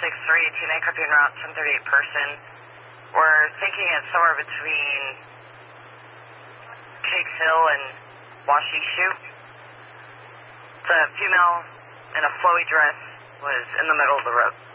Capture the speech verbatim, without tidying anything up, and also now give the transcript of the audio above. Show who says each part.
Speaker 1: six three, T nine copy en route, ten thirty-eight person. We're thinking it's somewhere between Cakes Hill and Washishu. The female in a flowy dress was in the middle of the road.